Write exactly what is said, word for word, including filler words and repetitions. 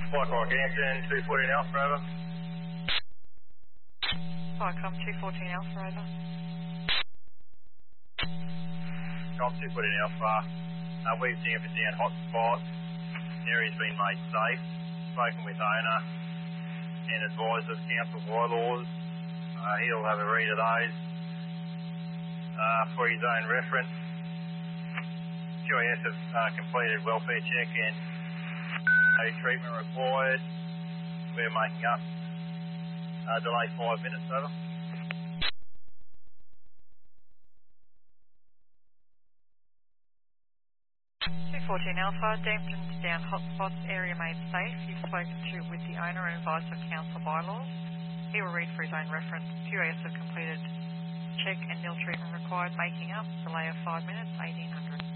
Flight Rock Anson, two fourteen Alpha, over. Flycom two fourteen Alpha, over. Com two fourteen Alpha. Uh, we've seen up and down hotspot. The area's been made safe. Spoken with owner and advised of council bylaws. Uh, he'll have a read of those uh, for his own reference. Q A S have uh, completed welfare check and no treatment required. We're making up. Uh, delay five minutes, over. two fourteen Alpha, Dampton's down hotspots, area made safe. You've spoken to with the owner and advised of council bylaws. He will read for his own reference. Q A S have completed check and nil treatment required, making up. Delay of five minutes, eighteen hundred.